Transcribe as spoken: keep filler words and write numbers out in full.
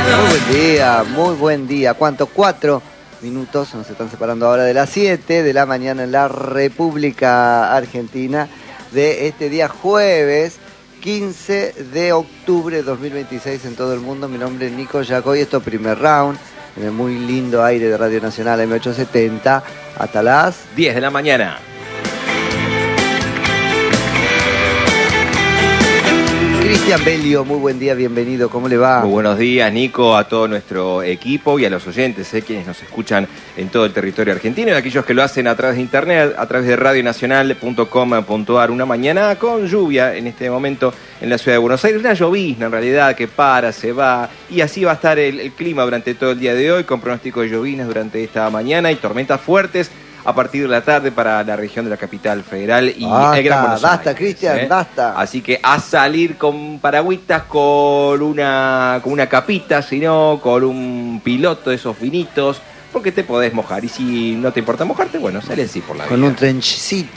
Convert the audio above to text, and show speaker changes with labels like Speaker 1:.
Speaker 1: Muy buen día, muy buen día. ¿Cuánto? Cuatro minutos nos están separando ahora de las siete de la mañana en la República Argentina de este día jueves quince de octubre de dos mil veintiséis en todo el mundo. Mi nombre es Nico Yacoy, esto es Primer Round en el muy lindo aire de Radio Nacional M ochocientos setenta hasta las
Speaker 2: diez de la mañana.
Speaker 1: Cristian Belio, muy buen día, bienvenido, ¿cómo le va?
Speaker 2: Muy buenos días, Nico, a todo nuestro equipo y a los oyentes, eh, quienes nos escuchan en todo el territorio argentino y a aquellos que lo hacen a través de internet, a través de radio nacional punto com punto a r. Una mañana con lluvia en este momento en la ciudad de Buenos Aires, una llovizna en realidad que para, se va, y así va a estar el, el clima durante todo el día de hoy, con pronóstico de lloviznas durante esta mañana y tormentas fuertes a partir de la tarde para la región de la capital federal y
Speaker 1: basta,
Speaker 2: el Gran Buenos Aires.
Speaker 1: Basta, Cristian,
Speaker 2: ¿eh?
Speaker 1: basta.
Speaker 2: Así que a salir con paragüitas, con una, con una capita, sino con un piloto de esos finitos, porque te podés mojar. Y si no te importa mojarte, bueno, sale así por la vida.
Speaker 1: Con un trenchcito.